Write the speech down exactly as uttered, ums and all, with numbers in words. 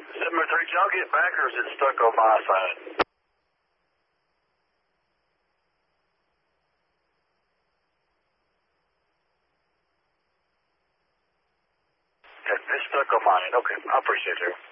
seven three, can y'all get back or is it stuck on my side? Okay, it's stuck on mine. Okay, I appreciate it.